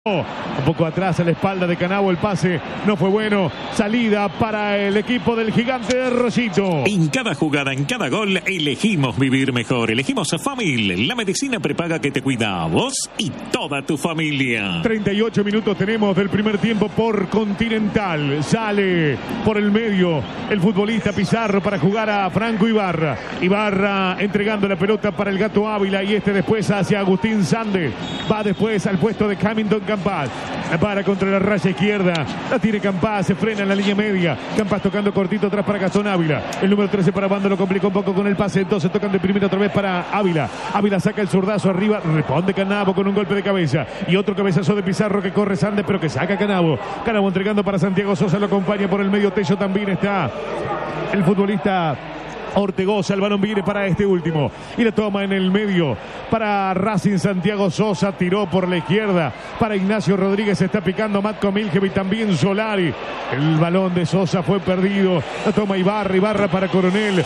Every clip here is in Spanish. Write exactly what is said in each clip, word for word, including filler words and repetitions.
Un poco atrás a la espalda de Canavo, el pase no fue bueno. Salida para el equipo del gigante de Rosito. En cada jugada, en cada gol, elegimos vivir mejor. Elegimos a Famil, la medicina prepaga que te cuida a vos y toda tu familia. treinta y ocho minutos tenemos del primer tiempo por Continental. Sale por el medio el futbolista Pizarro para jugar a Franco Ibarra. Ibarra entregando la pelota para el Gato Ávila y este después hacia Agustín Sande. Va después al puesto de Hamilton Campas. La para contra la raya izquierda. La tiene Campas, se frena en la línea media. Campas tocando cortito atrás para Gastón Ávila. El número trece para Bando lo complicó un poco con el pase. Entonces tocan de primera otra vez para Ávila. Ávila saca el zurdazo arriba. Responde Canavo con un golpe de cabeza. Y otro cabezazo de Pizarro que corre Sande, pero que saca Canavo. Canavo entregando para Santiago Sosa. Lo acompaña por el medio Tello. También está el futbolista Ortegoza. El balón viene para este último y le toma en el medio para Racing. Santiago Sosa tiró por la izquierda para Ignacio Rodríguez. Está picando Matko Miljevic, también Solari. El balón de Sosa fue perdido. La toma Ibarra. Ibarra para Coronel.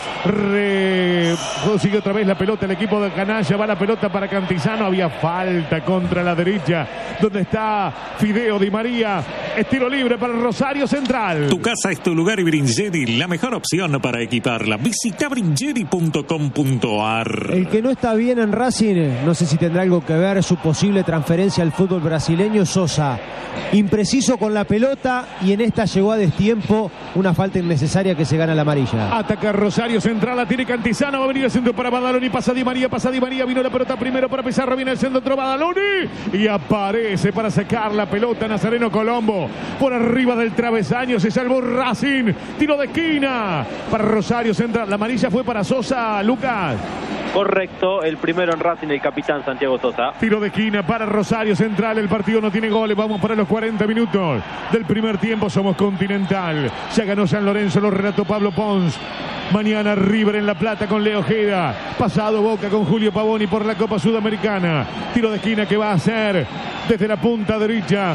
Re... Consigue otra vez la pelota el equipo de Canalla. Va la pelota para Cantizano. Había falta contra la derecha donde está Fideo Di María. Es tiro libre para Rosario Central. Tu casa es tu lugar y Bringeri, la mejor opción para equiparla. Visita bringeri punto com punto ar. El que no está bien en Racing, no sé si tendrá algo que ver su posible transferencia al fútbol brasileño, Sosa. Impreciso con la pelota y en esta llegó a destiempo, una falta innecesaria que se gana la amarilla. Ataca Rosario Central, la tiene Cantizano, va a venir el centro para Badaloni, pasa Di María, pasa Di María, vino la pelota primero para Pizarro, viene el centro, otro Badaloni y aparece para sacar la pelota Nazareno Colombo. Por arriba del travesaño se salvó Racing, tiro de esquina para Rosario Central. La amarilla fue para Sosa, Lucas. Correcto, el primero en Racing, el capitán Santiago Sosa. Tiro de esquina para Rosario Central. El partido no tiene goles. Vamos para los cuarenta minutos del primer tiempo. Somos Continental. Ya ganó San Lorenzo, lo relató Pablo Pons. Mañana River en La Plata con Leo Ojeda. Pasado Boca con Julio Pavoni por la Copa Sudamericana. Tiro de esquina que va a hacer desde la punta derecha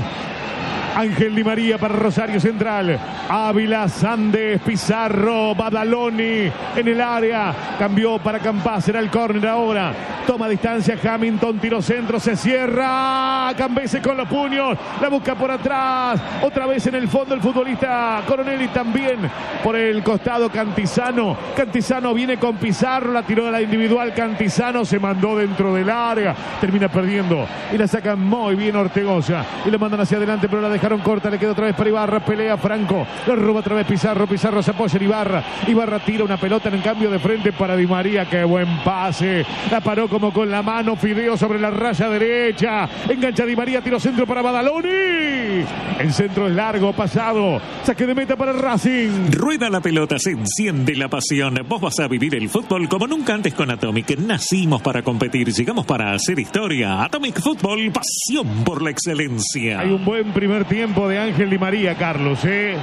Ángel Di María para Rosario Central. Ávila, Sandes, Pizarro, Badaloni en el área. Cambió para Campas, será el córner ahora. Toma distancia Hamilton, tiro centro, se cierra. Cambese con los puños, la busca por atrás. Otra vez en el fondo el futbolista Coronel y también por el costado Cantizano. Cantizano viene con Pizarro, la tiró de la individual. Cantizano se mandó dentro del área. Termina perdiendo y la sacan muy bien Ortegoza. Y la mandan hacia adelante, pero la dejaron corta. Le queda otra vez para Ibarra. Pelea Franco. Lo roba otra vez Pizarro. Pizarro se apoya en Ibarra. Ibarra tira una pelota en el cambio de frente para Di María. Qué buen pase. La paró como con la mano. Fideo sobre la raya derecha. Engancha Di María. Tiro centro para Badaloni. El centro es largo. Pasado. Saque de meta para el Racing. Rueda la pelota. Se enciende la pasión. Vos vas a vivir el fútbol como nunca antes con Atomic. Nacimos para competir. Llegamos para hacer historia. Atomic Fútbol. Pasión por la excelencia. Hay un buen primer tiempo de Ángel Di María, Carlos, ¿eh?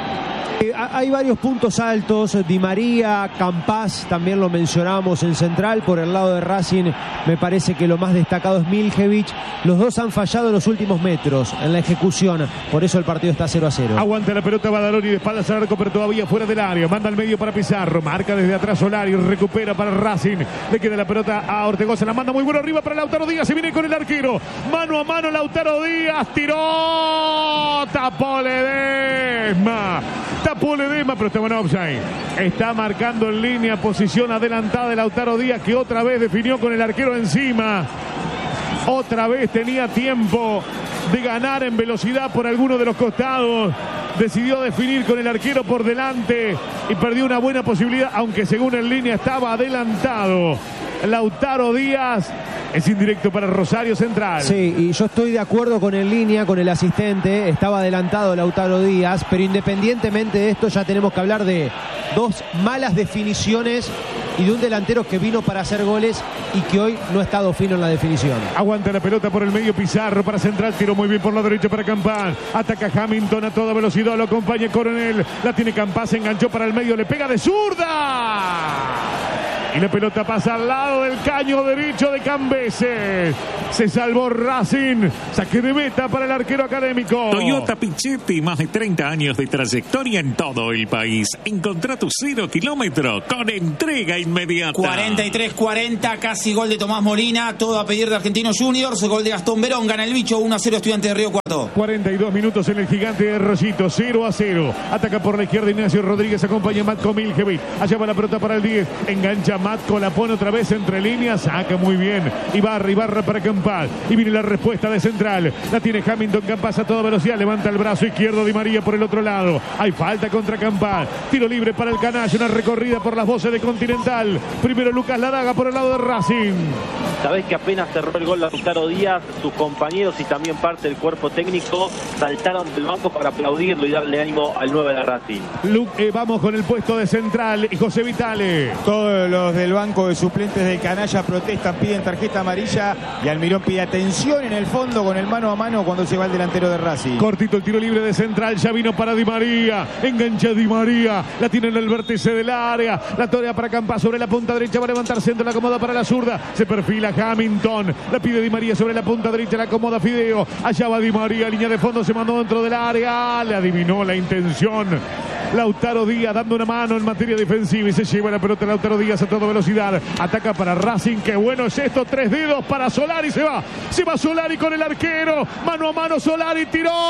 Hay varios puntos altos. Di María, Campas, también lo mencionamos en central. Por el lado de Racing me parece que lo más destacado es Miljevic. Los dos han fallado en los últimos metros en la ejecución, por eso el partido está cero a cero. Aguanta la pelota Badaloni de espaldas al arco, pero todavía fuera del área. Manda al medio para Pizarro, marca desde atrás Solari, recupera para Racing. Le queda la pelota a Ortegoza, la manda muy bueno arriba para Lautaro Díaz. Se viene con el arquero, mano a mano Lautaro Díaz, tiró, tapó Ledesma. Tapó Ledesma, pero estaba en offside. Está marcando en línea, posición adelantada de Lautaro Díaz, que otra vez definió con el arquero encima. Otra vez tenía tiempo de ganar en velocidad por alguno de los costados. Decidió definir con el arquero por delante y perdió una buena posibilidad, aunque según en línea estaba adelantado. Lautaro Díaz es indirecto para Rosario Central. Sí, y yo estoy de acuerdo con en línea, con el asistente. Estaba adelantado Lautaro Díaz, pero independientemente de esto ya tenemos que hablar de dos malas definiciones y de un delantero que vino para hacer goles y que hoy no ha estado fino en la definición. Aguanta la pelota por el medio Pizarro para Central, tiró muy bien por la derecha para Campas. Ataca Hamilton a toda velocidad, lo acompaña Coronel. La tiene Campas, enganchó para el medio, le pega de zurda. Y la pelota pasa al lado del caño derecho de Cambeses. Se salvó Racing. Saque de meta para el arquero académico. Toyota Pichetti, más de treinta años de trayectoria en todo el país. Encontrá tu cero kilómetro con entrega inmediata. cuarenta y tres cuarenta, casi gol de Tomás Molina. Todo a pedir de Argentinos Juniors. Gol de Gastón Verón. Gana el bicho uno a cero Estudiante de Río Cuarto. cuarenta y dos minutos en el Gigante de Rosito. cero a cero. Ataca por la izquierda Ignacio Rodríguez. Acompaña a Matko Miljevic. Allá va la pelota para el diez. Engancha Matko. La pone otra vez entre líneas. Saca muy bien. Ibarra, Ibarra para Campas. Y viene la respuesta de central. La tiene Hamilton. Campas a toda velocidad. Levanta el brazo izquierdo Di María por el otro lado. Hay falta contra Campas. Tiro libre para el Canalla. Una recorrida por las voces de Continental. Primero Lucas Ladaga por el lado de Racing. Sabés que apenas cerró el gol Lautaro Díaz, sus compañeros y también parte del cuerpo técnico saltaron del banco para aplaudirlo y darle ánimo al nueve de Racing. Luke, eh, vamos con el puesto de central y José Vitale. Todos los del banco de suplentes del Canalla protestan, piden tarjeta amarilla y Almirón pide atención en el fondo con el mano a mano cuando se va el delantero de Racing. Cortito el tiro libre de central, ya vino para Di María, engancha Di María, la tiene en el vértice del área, la torea para Campas sobre la punta derecha, va a levantar centro, la acomoda para la zurda, se perfila Hamilton, la pide Di María sobre la punta derecha, la acomoda Fideo, allá va Di María, línea de fondo, se mandó dentro del área, le adivinó la intención Lautaro Díaz dando una mano en materia defensiva y se lleva la pelota Lautaro Díaz a toda velocidad, ataca para Racing, qué bueno es esto, tres dedos para Solari, se va, se va Solari con el arquero, mano a mano Solari,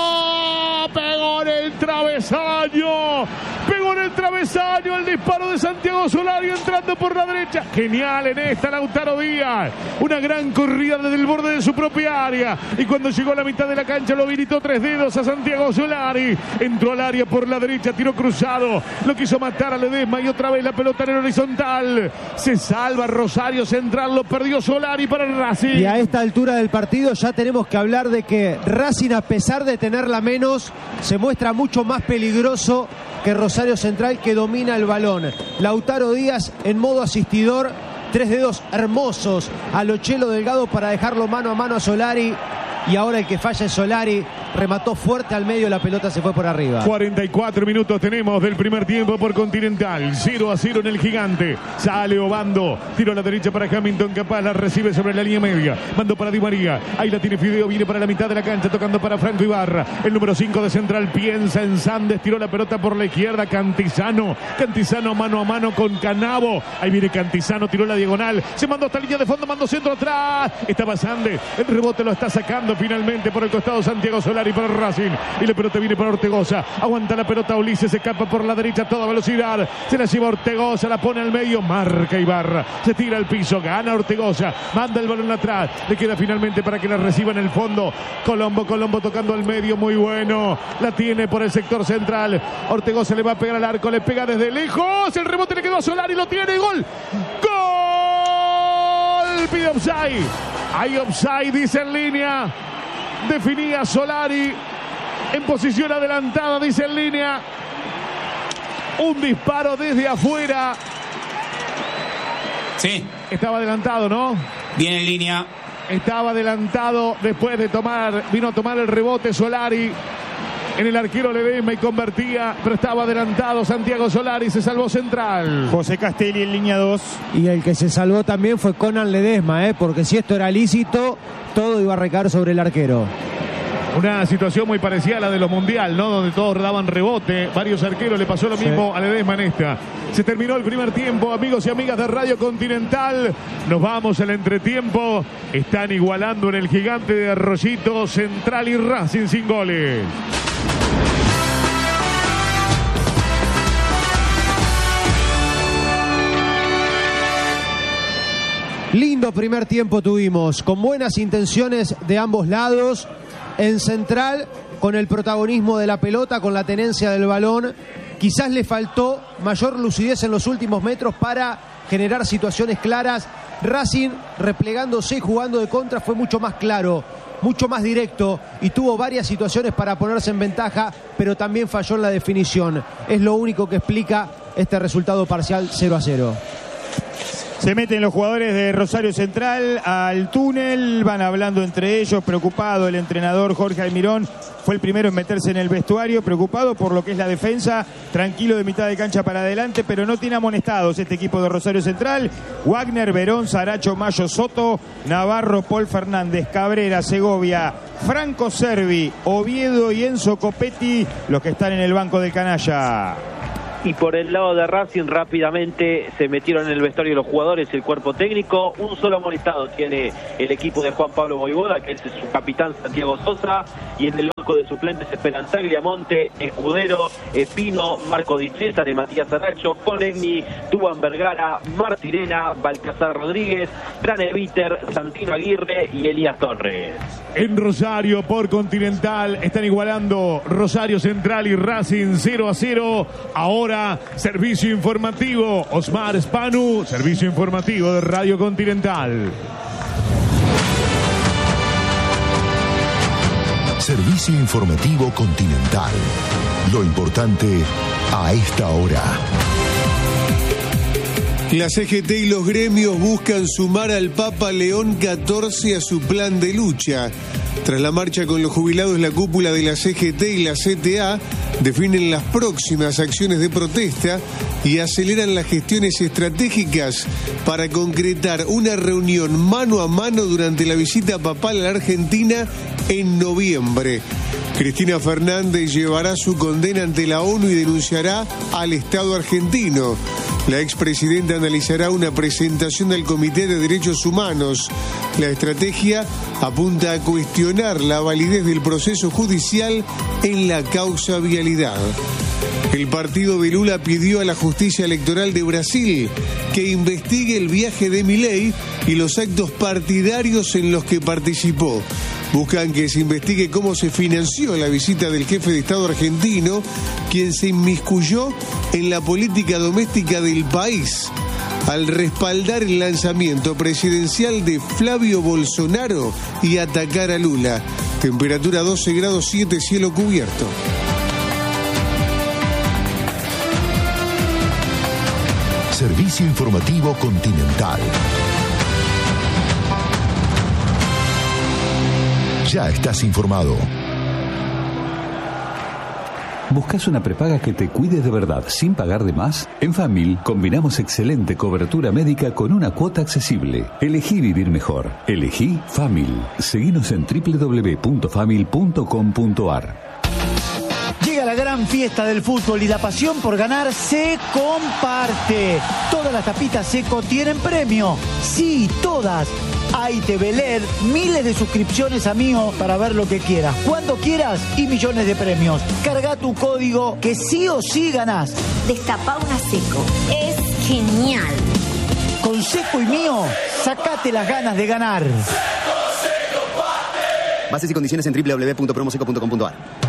tiró, pegó en el travesaño, pegó en el travesaño el disparo de Santiago Solari entrando por la derecha, genial en esta Lautaro Díaz, una gran corrida desde el borde de su propia área y cuando llegó a la mitad de la cancha lo habilitó tres dedos a Santiago Solari, entró al área por la derecha, tiró cruzado, lo quiso matar a Ledesma y otra vez la pelota en el horizontal, se salva Rosario Central, lo perdió Solari para el Racing. Y a esta altura del partido ya tenemos que hablar de que Racing, a pesar de tenerla menos, se muestra mucho más peligroso que Rosario Central, que domina el balón. Lautaro Díaz en modo asistidor, tres dedos hermosos a lo Chelo Delgado para dejarlo mano a mano a Solari. Y ahora el que falla es Solari, remató fuerte al medio, la pelota se fue por arriba. cuarenta y cuatro minutos tenemos del primer tiempo por Continental, cero a cero en el Gigante, sale Obando, tiro a la derecha para Hamilton, Capaz la recibe sobre la línea media, mando para Di María, ahí la tiene Fideo, viene para la mitad de la cancha, tocando para Franco Ibarra, el número cinco de Central piensa en Sandes, tiró la pelota por la izquierda, Cantizano, Cantizano mano a mano con Canavo, ahí viene Cantizano, tiró la diagonal, se mandó hasta línea de fondo, mandó centro atrás, estaba Sandes, el rebote lo está sacando finalmente por el costado Santiago Solari para Racing, y la pelota viene para Ortegoza, aguanta la pelota Ulises, se escapa por la derecha a toda velocidad, se la lleva Ortegoza, la pone al medio, marca Ibarra, se tira al piso, gana Ortegoza, manda el balón atrás, le queda finalmente para que la reciba en el fondo, Colombo, Colombo tocando al medio, muy bueno, la tiene por el sector central, Ortegoza le va a pegar al arco, le pega desde lejos, el rebote le quedó a Solari, lo tiene, gol, gol, pide offside, hay offside, dice en línea, definía Solari en posición adelantada, dice en línea, un disparo desde afuera. Sí. Estaba adelantado, ¿no? Bien en línea. Estaba adelantado después de tomar, vino a tomar el rebote Solari en el arquero Ledesma y convertía, pero estaba adelantado Santiago Solari, se salvó Central. José Castelli en línea dos. Y el que se salvó también fue Conan Ledesma, ¿eh? Porque si esto era lícito, todo iba a recaer sobre el arquero. Una situación muy parecida a la de los Mundial, ¿no? Donde todos daban rebote, varios arqueros, le pasó lo mismo sí. a Ledesma en esta. Se terminó el primer tiempo, amigos y amigas de Radio Continental. Nos vamos al entretiempo. Están igualando en el Gigante de Arroyito Central y Racing sin goles. Lindo primer tiempo tuvimos, con buenas intenciones de ambos lados. En Central, con el protagonismo de la pelota, con la tenencia del balón, quizás le faltó mayor lucidez en los últimos metros para generar situaciones claras. Racing, replegándose y jugando de contra, fue mucho más claro, mucho más directo y tuvo varias situaciones para ponerse en ventaja, pero también falló en la definición. Es lo único que explica este resultado parcial cero a cero. Se meten los jugadores de Rosario Central al túnel, van hablando entre ellos, preocupado el entrenador Jorge Almirón. Fue el primero en meterse en el vestuario, preocupado por lo que es la defensa, tranquilo de mitad de cancha para adelante, pero no tiene amonestados este equipo de Rosario Central. Wagner, Verón, Saracho, Mayo, Soto, Navarro, Paul Fernández, Cabrera, Segovia, Franco Servi, Oviedo y Enzo Copetti, los que están en el banco del canalla. Y por el lado de Racing rápidamente se metieron en el vestuario los jugadores, el cuerpo técnico. Un solo amonestado tiene el equipo de Juan Pablo Voivoda, que es su capitán Santiago Sosa. Y en el banco de suplentes esperan Tagliamonte, Escudero, Espino, Marco Di César, Matías Saracho, Conegni, Duban Vergara, Martirena, Balcazar Rodríguez, Braneviter, Santino Aguirre y Elías Torres. En Rosario por Continental están igualando Rosario Central y Racing cero a cero. Ahora servicio informativo, Osmar Spanu, servicio informativo de Radio Continental. Servicio informativo Continental. Lo importante a esta hora. La C G T y los gremios buscan sumar al Papa León catorce a su plan de lucha. Tras la marcha con los jubilados, la cúpula de la C G T y la C T A definen las próximas acciones de protesta y aceleran las gestiones estratégicas para concretar una reunión mano a mano durante la visita papal a la Argentina en noviembre. Cristina Fernández llevará su condena ante la ONU y denunciará al Estado argentino. La expresidenta analizará una presentación del Comité de Derechos Humanos. La estrategia apunta a cuestionar la validez del proceso judicial en la causa vialidad. El partido de Lula pidió a la justicia electoral de Brasil que investigue el viaje de Milei y los actos partidarios en los que participó. Buscan que se investigue cómo se financió la visita del jefe de Estado argentino, quien se inmiscuyó en la política doméstica del país al respaldar el lanzamiento presidencial de Flavio Bolsonaro y atacar a Lula. Temperatura doce grados siete, cielo cubierto. Servicio informativo Continental. Ya estás informado. ¿Buscas una prepaga que te cuide de verdad sin pagar de más? En Famil combinamos excelente cobertura médica con una cuota accesible. Elegí vivir mejor. Elegí Famil. Seguinos en doble u doble u doble u punto famil punto com punto a r. Llega la gran fiesta del fútbol y la pasión por ganar se comparte. Todas las tapitas Seco tienen premio. Sí, todas. Hay T V L E D, miles de suscripciones a Mío para ver lo que quieras, cuando quieras y millones de premios. Carga tu código que sí o sí ganás. Destapá una Seco. Es genial. Con Seco y Mío, sacate las ganas de ganar. Bases y condiciones en doble u doble u doble u punto promoseco punto com punto a r.